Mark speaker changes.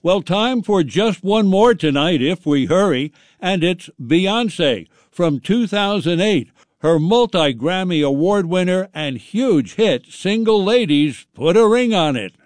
Speaker 1: Well, time for just one more tonight if we hurry, and it's Beyoncé from 2008. Her multi-Grammy Award winner and huge hit, Single Ladies, Put a Ring on It.